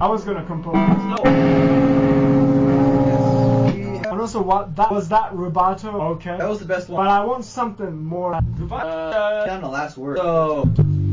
I was gonna compose. No. And also, was that rubato? Okay. That was the best one. But I want something more. Down the last word. So.